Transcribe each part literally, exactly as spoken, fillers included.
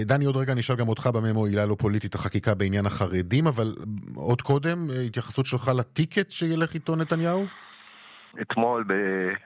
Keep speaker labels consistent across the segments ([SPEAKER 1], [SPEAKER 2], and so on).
[SPEAKER 1] דני, עוד רגע נשאל גם אותך במה מועילה לא פוליטית החקיקה בעניין החרדים, אבל עוד קודם, התייחסות שלך לטיקט שילך איתו נתניהו?
[SPEAKER 2] אתמול ב...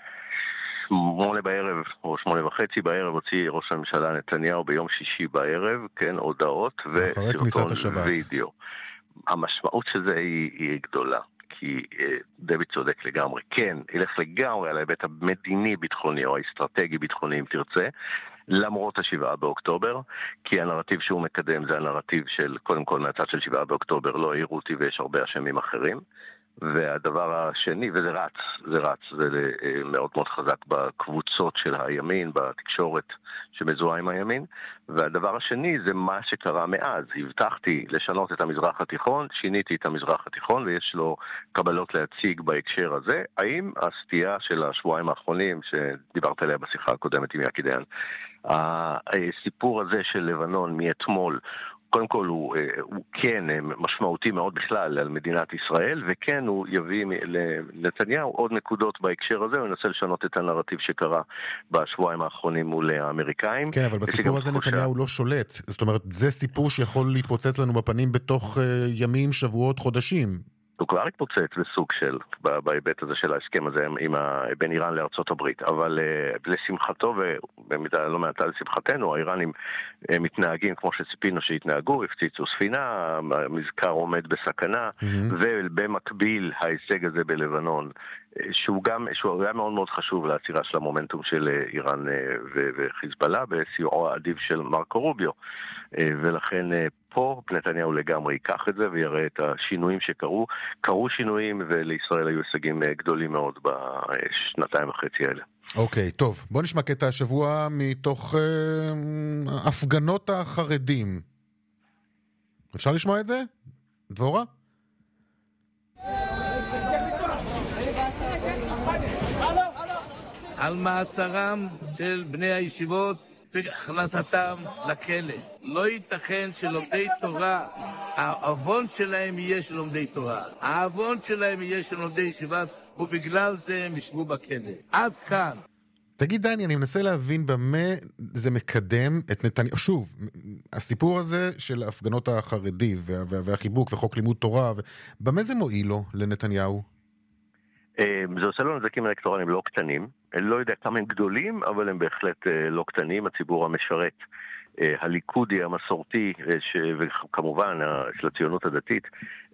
[SPEAKER 2] שמונה בערב, או שמונה וחצי בערב, הוציא ראש הממשלה נתניהו ביום שישי בערב, כן, הודעות וסרטון וידאו. המשמעות של זה היא, היא גדולה, כי אה, דבי צודק לגמרי. כן, ילך לגמרי על ההיבט המדיני-ביטחוני, או האסטרטגי-ביטחוני, אם תרצה, למרות השבעה באוקטובר, כי הנרטיב שהוא מקדם זה הנרטיב של, קודם כל מהצד של שבעה באוקטובר, לא העירו אותי ויש הרבה אשמים אחרים. והדבר השני, וזה רץ, זה רץ, זה מאוד מאוד חזק בקבוצות של הימין, בתקשורת שמזוהה עם הימין, והדבר השני זה מה שקרה מאז. הבטחתי לשנות את המזרח התיכון, שיניתי את המזרח התיכון, ויש לו קבלות להציג בהקשר הזה. האם הסטייה של השבועיים האחרונים, שדיברת עליה בשיחה הקודמת עם יקי דיין, הסיפור הזה של לבנון מאתמול, קודם כל הוא, הוא כן משמעותי מאוד בכלל על מדינת ישראל, וכן הוא יביא לנתניהו עוד נקודות בהקשר הזה, הוא ינסה לשנות את הנרטיב שקרה בשבועיים האחרונים מול האמריקאים.
[SPEAKER 1] כן, אבל בסיפור הזה נתניהו לא שולט, זאת אומרת, זה סיפור שיכול להתפוצץ לנו בפנים בתוך ימים, שבועות, חודשים.
[SPEAKER 2] הוא כבר התפוצץ בסוג של, בהיבט הזה של ההסכם הזה עם בין איראן לארצות הברית, אבל לשמחתו ובמידה לא מעטה לשמחתנו, האיראנים מתנהגים כמו שציפינו שהתנהגו, הפציצו ספינה, המזכר עומד בסכנה, ובמקביל ההישג הזה בלבנון, שהוא גם, שהוא היה מאוד מאוד חשוב לעצירה של המומנטום של איראן וחיזבאללה, בסיועו העדיף של מרקו רוביו, ולכן פה נתניהו לגמרי ייקח את זה ויראה את השינויים שקרו. קרו שינויים ולישראל היו הישגים גדולים מאוד בשנתיים וחצי האלה.
[SPEAKER 1] אוקיי, okay, טוב. בוא נשמע קטע השבוע מתוך אה, הפגנות החרדים. אפשר לשמוע את זה? דבורה?
[SPEAKER 3] על מעצרם של בני הישיבות והכנסתם לכלא. לא ייתכן שלומדי תורה, העוון שלהם יהיה של לומדי תורה. העוון שלהם יהיה של לומדי ישיבת, ובגלל זה הם ישבו בכלא. עד כאן.
[SPEAKER 1] תגיד דני, אני מנסה להבין במה זה מקדם את נתניהו. שוב, הסיפור הזה של הפגנות החרדי וה- והחיבוק וחוק לימוד תורה, במה זה מועיל לו לנתניהו?
[SPEAKER 2] זה עושה לו נזקים אלקטורליים לא קטנים. אני לא יודע כמה הם גדולים, אבל הם בהחלט לא קטנים. הציבור המשרת, הליכודי, המסורתי, וכמובן של הציונות הדתית,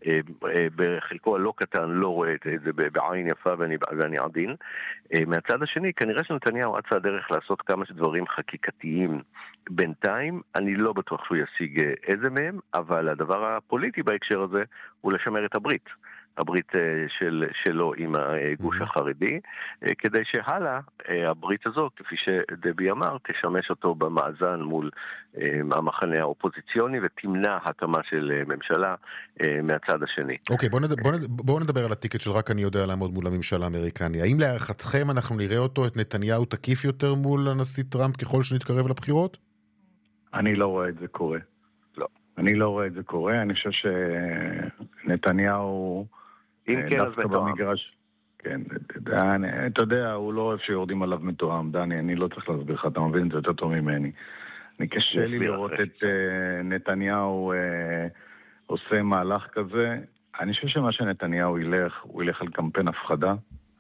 [SPEAKER 2] בחלקו הלא קטן לא רואה את זה בעין יפה ואני עדין. מהצד השני, כנראה שנתניהו אצה הדרך לעשות כמה דברים חקיקתיים בינתיים. אני לא בטוח שהוא ישיג איזה מהם, אבל הדבר הפוליטי בהקשר הזה הוא לשמר את הברית. הברית של, שלו עם הגוש החרדי, כדי שהלאה הברית הזו, כפי שדבי אמר, תשמש אותו במאזן מול המחנה האופוזיציוני, ותמנע הקמה של ממשלה מהצד השני.
[SPEAKER 1] אוקיי, בואו נדבר, בוא נדבר, בוא נדבר על הטיקט של רק אני יודע לעמוד מול הממשל האמריקני. האם להערכתכם אנחנו נראה אותו, את נתניהו, תקיף יותר מול הנשיא טראמפ ככל שנתקרב לבחירות?
[SPEAKER 4] אני לא רואה את זה קורה. לא. אני לא רואה את זה קורה. אני חושב שנתניהו דווקא במגרש, כן, אתה יודע, הוא לא אוהב שיורדים עליו מתואם, דני, אני לא צריך להסביר לך, אתה מבין את זה יותר טוב ממני. אני קשה לי לראות את נתניהו עושה מהלך כזה. אני חושב שמה שנתניהו ילך, הוא ילך על קמפיין הפחדה.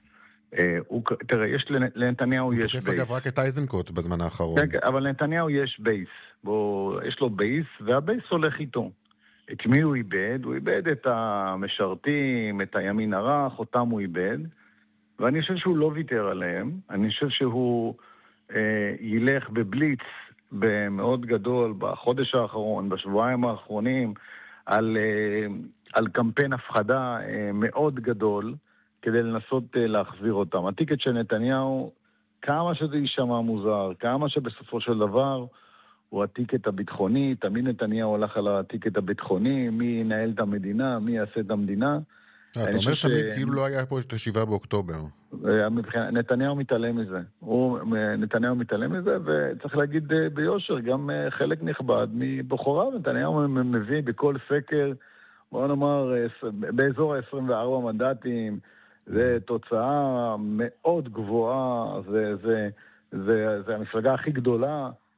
[SPEAKER 4] תראה, יש לנתניהו יש בייס. הוא
[SPEAKER 1] תוקף אגב רק את אייזנקוט בזמן האחרון.
[SPEAKER 4] כן, אבל לנתניהו יש בייס. יש לו בייס, והבייס הולך איתו. את מי הוא איבד? הוא איבד את המשרתים, את הימין הרך, אותם הוא איבד, ואני חושב שהוא לא ויתר עליהם. אני חושב שהוא אה, ילך בבליץ במאוד גדול בחודש האחרון, בשבועיים האחרונים, על, אה, על קמפיין הפחדה אה, מאוד גדול, כדי לנסות אה, להחזיר אותם. הטיקט של נתניהו, כמה שזה יישמע מוזר, כמה שבסופו של דבר, הוא הטיקט הביטחוני, תמיד נתניהו הולך על הטיקט הביטחוני, מי ינהל את המדינה, מי יעשה את המדינה.
[SPEAKER 1] אתה אומר תמיד כאילו לא היה פה את השבעה באוקטובר.
[SPEAKER 4] נתניהו מתעלם מזה. נתניהו מתעלם מזה, וצריך להגיד ביושר, גם חלק נכבד מבוחריו, נתניהו מביא בכל סקר, בוא נאמר, באזור ה-עשרים וארבעה מנדטים, זה תוצאה מאוד גבוהה, זה, זה, זה, זה המפלגה הכי גדולה,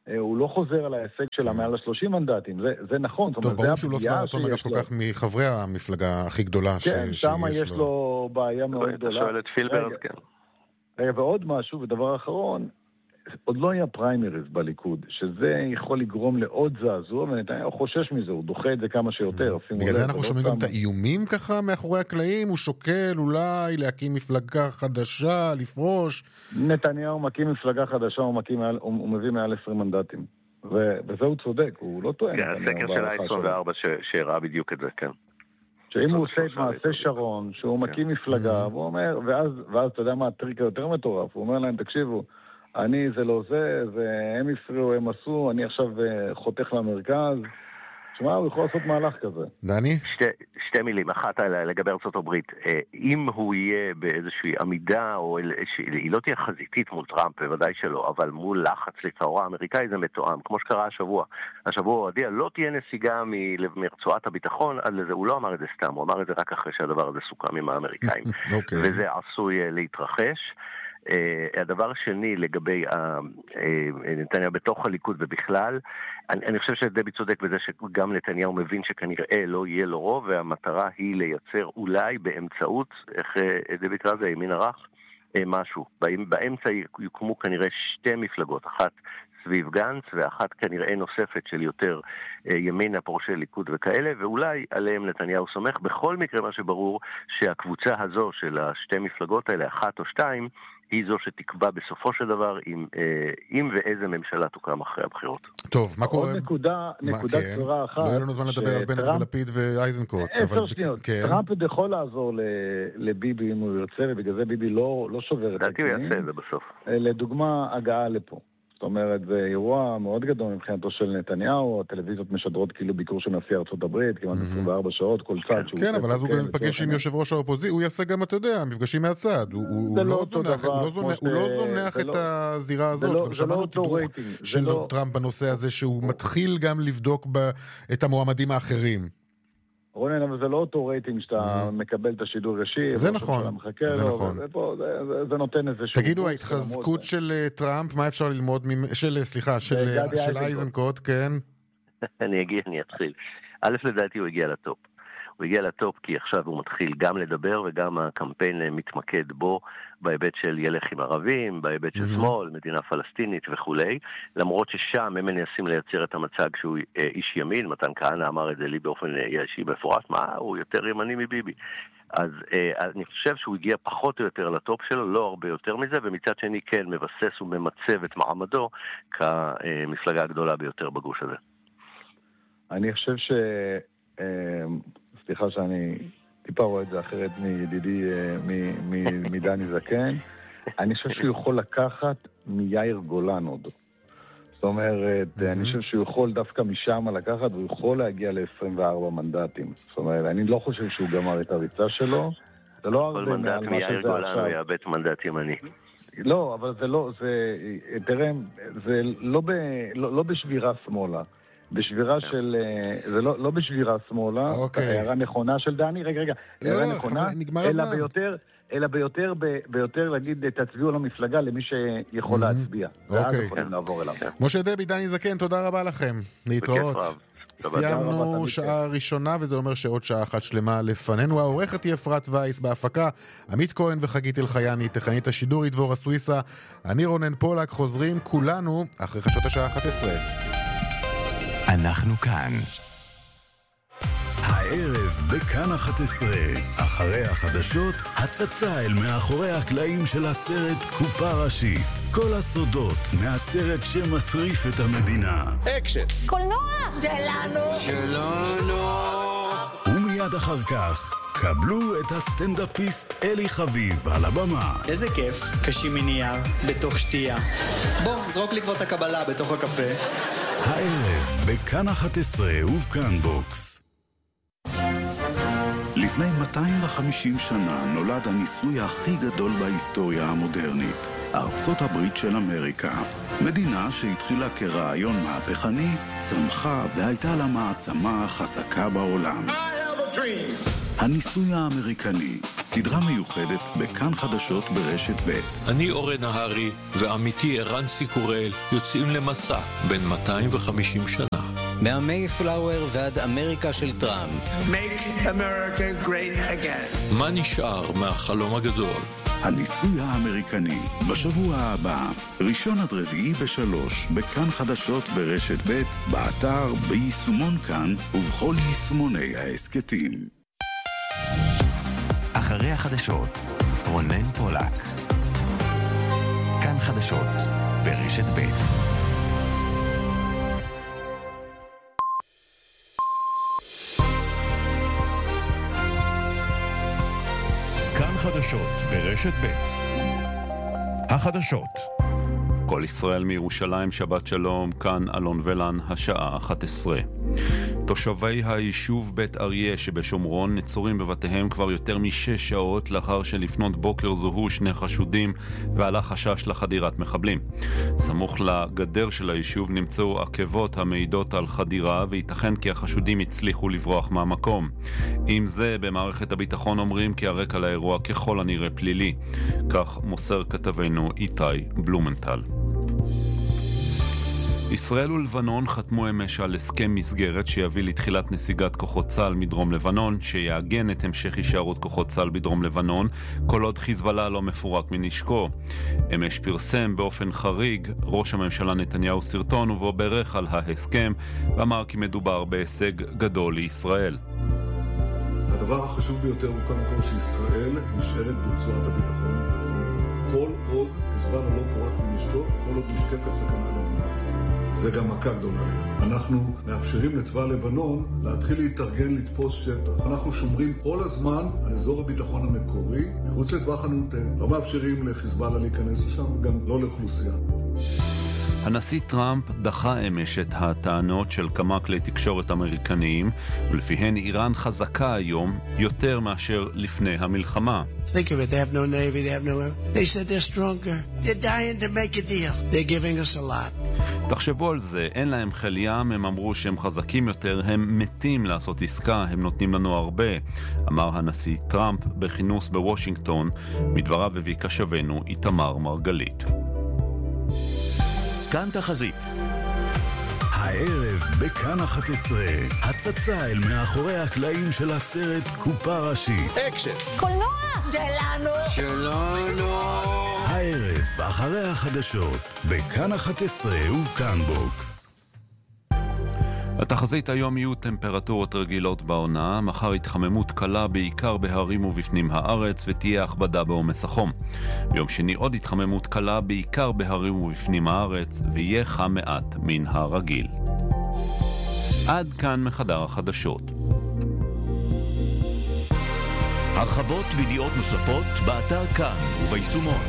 [SPEAKER 4] הוא לא חוזר על ההישג שלה מעל ה-שלושים מנדטים, זה, זה נכון.
[SPEAKER 1] טוב, ברור שהוא לא שבע רצון אגב כל כך מחברי המפלגה הכי גדולה
[SPEAKER 4] כן, שיש לו. כן, שם יש לו בעיה מאוד גדולה.
[SPEAKER 2] אתה שואל את פילברג, כן.
[SPEAKER 4] רגע, ועוד משהו, ודבר אחרון, עוד לא היה פריימריז בליכוד, שזה יכול לגרום לעוד זעזוע, ונתניהו חושש מזה, הוא דוחה את זה כמה שיותר.
[SPEAKER 1] בגלל זה אנחנו שומעים גם את האיומים ככה מאחורי הקלעים, הוא שוקל אולי להקים מפלגה חדשה, לפרוש.
[SPEAKER 4] נתניהו מקים מפלגה חדשה, הוא מביא מעל עשרים מנדטים. וזה הוא צודק, הוא לא טוען.
[SPEAKER 2] כן, הסקר של ה-עשרים וארבע שהראה בדיוק את זה, כן.
[SPEAKER 4] שאם הוא עושה את מעשה שרון, שהוא מקים מפלגה, והוא אומר, ואז אתה יודע מה הטריק היותר מטורף, הוא אומר להם, תקשיבו, אני זה לא זה, והם הפריעו, הם עשו, אני עכשיו חותך למרכז. שמה, הוא יכול לעשות מהלך כזה.
[SPEAKER 1] דני?
[SPEAKER 2] שתי, שתי מילים, אחת לגבי ארצות הברית. אם הוא יהיה באיזושהי עמידה, או היא לא תהיה חזיתית מול טראמפ, בוודאי שלא, אבל מול לחץ לכאורה האמריקאי זה מתואם, כמו שקרה השבוע. השבוע הוא הודיע, לא תהיה נסיגה מרצועת הביטחון, עד לזה, הוא לא אמר את זה סתם, הוא אמר את זה רק אחרי שהדבר הזה סוכם עם האמריקאים.
[SPEAKER 1] okay.
[SPEAKER 2] וזה עשוי להתרחש. Uh, הדבר השני לגבי uh, uh, נתניהו בתוך הליכוד ובכלל, אני, אני חושב שדבי צודק בזה שגם נתניהו מבין שכנראה לא יהיה לו רוב, והמטרה היא לייצר אולי באמצעות, איך uh, דבי קרא זה, ימין ערך, uh, משהו. באמצע יוקמו כנראה שתי מפלגות, אחת סביב גנץ ואחת כנראה נוספת של יותר uh, ימין הפורשי ליכוד וכאלה, ואולי עליהם נתניהו סומך. בכל מקרה מה שברור שהקבוצה הזו של השתי מפלגות האלה, אחת או שתיים, היא זו שתקבע בסופו של דבר אם, אם ואיזה ממשלה תוקם אחרי הבחירות.
[SPEAKER 1] טוב, מה קורה?
[SPEAKER 4] עוד נקודה, נקודה קצרה אחת.
[SPEAKER 1] לא היה לנו זמן לדבר על בנט ולפיד ואייזנקוט.
[SPEAKER 4] עשר שניות. טראמפ עוד יכול לעזור לביבי אם הוא ירצה, ובגלל זה ביבי לא שובר את
[SPEAKER 2] דעתי הוא יעשה את זה בסוף.
[SPEAKER 4] לדוגמה, הגעה לפה. זאת אומרת, זה אירוע מאוד גדול מבחינתו של נתניהו, הטלוויזיות משדרות כאילו ביקור של נשיא ארצות הברית, כמעט עשרים וארבע שעות, כל צד שהוא...
[SPEAKER 1] כן, אבל אז הוא גם מפגש עם יושב ראש האופוזיציה, הוא יעשה גם, אתה יודע, מפגשים מהצד, הוא לא זונח את הזירה הזאת, שמענו תדרוך של טראמפ בנושא הזה, שהוא מתחיל גם לבדוק את המועמדים האחרים.
[SPEAKER 4] רונן, אבל זה לא אותו רייטינג שאתה מקבל את השידור ישיר.
[SPEAKER 1] זה נכון, זה נכון.
[SPEAKER 4] זה נותן איזה...
[SPEAKER 1] תגידו, ההתחזקות של טראמפ, מה אפשר ללמוד, של, סליחה, של אייזנקוט, כן?
[SPEAKER 2] אני אגיע, אני אתחיל. א', לדעתי הוא הגיע לטופ. הוא הגיע לטופ כי עכשיו הוא מתחיל גם לדבר וגם הקמפיין מתמקד בו בהיבט של ילך עם ערבים, בהיבט של שמאל, מדינה פלסטינית וכולי, למרות ששם הם מנסים לייצר את המצג שהוא איש ימין, מתן כהנא אמר את זה לי באופן אישי מפורש, מה, הוא יותר ימני מביבי. אז אני חושב שהוא הגיע פחות או יותר לטופ שלו, לא הרבה יותר מזה, ומצד שני כן מבסס וממצב את מעמדו כמפלגה הגדולה ביותר בגוש הזה.
[SPEAKER 4] אני חושב ש... סליחה שאני טיפה רואה את זה אחרת מידידי, מדני זקן. אני חושב שהוא יכול לקחת מיאיר גולן עוד. זאת אומרת, אני חושב שהוא יכול דווקא משם לקחת, והוא יכול להגיע ל-עשרים וארבע מנדטים. זאת אומרת, אני לא חושב שהוא גמר את הריצה שלו. זה לא הרבה מעל מה שזה עכשיו. כל מנדט מיאיר
[SPEAKER 2] גולן הוא יאבד מנדט ימני.
[SPEAKER 4] לא, אבל זה לא, זה, תראה, זה לא, ב, לא, לא בשבירה שמאלה. בשבירה של... זה לא, לא בשבירה שמאלה, הערה נכונה של דני, רגע, רגע, הערה נכונה, אלא ביותר, אלא ביותר, ביותר להגיד, תצביעו למפלגה למי שיכול להצביע. ואז יכולים לעבור אליו.
[SPEAKER 1] משה דבי, דני זקן, תודה רבה לכם. להתראות. סיימנו שעה ראשונה, וזה אומר שעוד שעה אחת שלמה לפנינו. העורכת היא אפרת וייס, בהפקה עמית כהן וחגית אלחייני, טכנית השידור היא דבורה סוויסה, אני רונן פולק, חוזרים כולנו אחרי חדשות השעה אחת עשרה.
[SPEAKER 5] אנחנו כאן. הערב בכאן אחת עשרה, אחרי החדשות, הצצה אל מאחורי הקלעים של הסרט קופה ראשית. כל הסודות מהסרט שמטריף את המדינה.
[SPEAKER 6] אקשן. קולנוע!
[SPEAKER 7] שלנו!
[SPEAKER 6] שלנו!
[SPEAKER 5] ומיד אחר כך, קבלו את הסטנדאפיסט אלי חביב על הבמה.
[SPEAKER 8] איזה כיף, קשים מנייר, בתוך שתייה. בוא, זרוק לי כבר את הקבלה בתוך הקפה.
[SPEAKER 5] הערב בכאן אחת עשרה ובכאן בוקס. לפני מאתיים וחמישים שנה נולד הניסוי הכי גדול בהיסטוריה המודרנית, ארצות הברית של אמריקה. מדינה שהתחילה כרעיון מהפכני, צמחה והייתה לה מעצמה חזקה בעולם.
[SPEAKER 6] I have a dream.
[SPEAKER 5] הניסוי האמריקני, סדרה מיוחדת בכאן חדשות ברשת ב'.
[SPEAKER 7] אני אורן נהרי ועמיתי ערן סיקורל יוצאים למסע בין מאתיים וחמישים שנה.
[SPEAKER 9] מהמייפלאואר ועד אמריקה של טראמפ.
[SPEAKER 10] Make America great again.
[SPEAKER 7] מה נשאר מהחלום הגדול?
[SPEAKER 5] הניסוי האמריקני, בשבוע הבא, ראשון עד רביעי בשלוש, בכאן חדשות ברשת ב', באתר, ביישומון כאן ובכל יישומוני העסקתים.
[SPEAKER 11] אחרי החדשות, רונן פולק. כאן חדשות ברשת ב'.
[SPEAKER 12] כאן חדשות ברשת ב'. החדשות.
[SPEAKER 13] כל ישראל מירושלים, שבת שלום, כאן אלון ולן, השעה אחת עשרה. תושבי היישוב בית אריה שבשומרון נצורים בבתיהם כבר יותר משש שעות לאחר שלפנות בוקר זוהו שני חשודים ועלה חשש לחדירת מחבלים. סמוך לגדר של היישוב נמצאו עקבות המעידות על חדירה וייתכן כי החשודים הצליחו לברוח מהמקום. עם זה במערכת הביטחון אומרים כי הרקע לאירוע ככל הנראה פלילי. כך מוסר כתבנו איתי בלומנטל. ישראל ולבנון חתמו אמש על הסכם מסגרת שיביא לתחילת נסיגת כוחות צה"ל מדרום לבנון, שיעגן את המשך הישארות כוחות צה"ל בדרום לבנון, כל עוד חיזבאללה לא מפורק מנשקו. אמש פרסם באופן חריג ראש הממשלה נתניהו סרטון ובו ברך על ההסכם, ואמר כי מדובר בהישג גדול לישראל.
[SPEAKER 14] הדבר החשוב ביותר הוא קודם כל שישראל נשארת ברצועת הביטחון בדרום לבנון. כל עוד חיזבאללה לא פורק מנשקו, כל עוד נשקפת סכנה למדינת ישראל. זה גם מכה גדולה לי. אנחנו מאפשרים לצבא לבנון להתחיל להתארגן לתפוס שטח. אנחנו שומרים כל הזמן על אזור הביטחון המקורי, מחוץ לטווח הנותן. לא מאפשרים לחיזבאללה להיכנס לשם, גם לא לאוכלוסייה.
[SPEAKER 13] הנשיא טראמפ דחה אמש את הטענות של כמה כלי תקשורת אמריקניים, ולפיהן איראן חזקה היום יותר מאשר לפני המלחמה.
[SPEAKER 15] Think of it, they have no navy, they have no... They said they're stronger. They're dying to make a deal. They're giving us a lot.
[SPEAKER 13] תחשבו על זה, אין להם חיל ים, הם אמרו שהם חזקים יותר, הם מתים לעשות עסקה, הם נותנים לנו הרבה, אמר הנשיא טראמפ בכינוס בוושינגטון, מדבריו הביא קשבנו איתמר מרגלית.
[SPEAKER 11] כאן תחזית.
[SPEAKER 5] הערב בכאן אחת עשרה, הצצה אל מאחורי הקלעים של הסרט קופה ראשית.
[SPEAKER 10] אקשן.
[SPEAKER 6] קולנוע שלנו.
[SPEAKER 10] שלנו.
[SPEAKER 5] הערב אחרי החדשות, בכאן אחת עשרה ובכאן בוקס.
[SPEAKER 13] התחזית היום יהיו טמפרטורות רגילות בעונה, מחר התחממות קלה בעיקר בהרים ובפנים הארץ ותהיה הכבדה בעומס החום. ביום שני עוד התחממות קלה בעיקר בהרים ובפנים הארץ ויהיה חם מעט מן הרגיל. עד כאן מחדר החדשות.
[SPEAKER 11] הרחבות וידיעות נוספות באתר כאן וביישומון.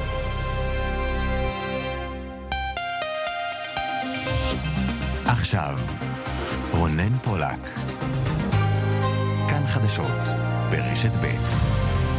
[SPEAKER 11] עכשיו רונן פולק. כאן חדשות ברשת ב'.